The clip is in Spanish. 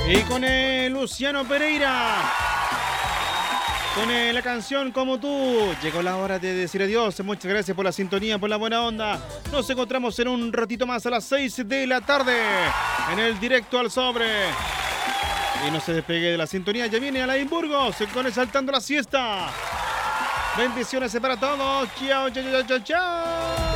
Y con Luciano Pereira, con la canción Como tú, llegó la hora de decir adiós. Muchas gracias por la sintonía, por la buena onda. Nos encontramos en un ratito más a las 6 de la tarde en el Directo al Sobre. Y no se despegue de la sintonía, ya viene Alain Burgos con Exaltando la Siesta. Bendiciones para todos. Chao, chao, chao, chao, chao.